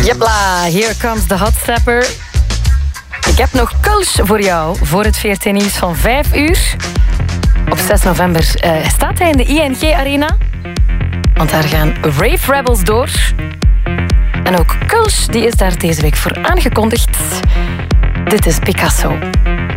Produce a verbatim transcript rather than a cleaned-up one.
Jepla, here comes the hot stepper. Ik heb nog Kulsch voor jou voor het V R T Nieuws van vijf uur. Op zes november uh, staat hij in de I N G Arena. Want daar gaan Rave Rebels door. En ook Kulsch die is daar deze week voor aangekondigd. Dit is Picasso.